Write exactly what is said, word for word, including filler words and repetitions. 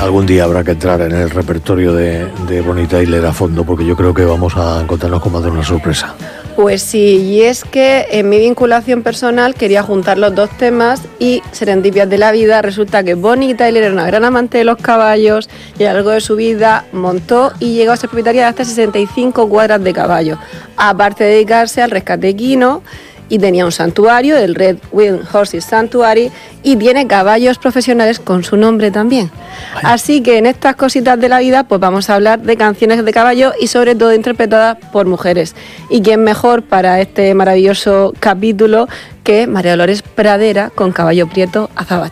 Algún día habrá que entrar en el repertorio de, de Bonnie Tyler a fondo, porque yo creo que vamos a encontrarnos con más de una sorpresa. Pues sí, y es que en mi vinculación personal quería juntar los dos temas y serendipias de la vida, resulta que Bonnie Tyler era una gran amante de los caballos y a lo largo de su vida montó y llegó a ser propietaria de hasta sesenta y cinco cuadras de caballos, aparte de dedicarse al rescate equino. Y tenía un santuario, el Red Wing Horses Sanctuary, y tiene caballos profesionales con su nombre también. Ay. Así que en estas cositas de la vida, pues vamos a hablar de canciones de caballo y sobre todo interpretadas por mujeres. Y quién mejor para este maravilloso capítulo que María Dolores Pradera con Caballo Prieto Azabache.